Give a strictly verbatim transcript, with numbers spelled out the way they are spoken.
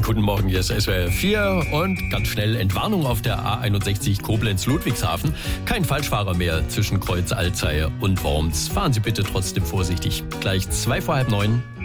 Guten Morgen, hier ist S W R vier und ganz schnell Entwarnung auf der A einundsechzig Koblenz-Ludwigshafen. Kein Falschfahrer mehr zwischen Kreuz Alzey und Worms. Fahren Sie bitte trotzdem vorsichtig. Gleich zwei vor halb neun.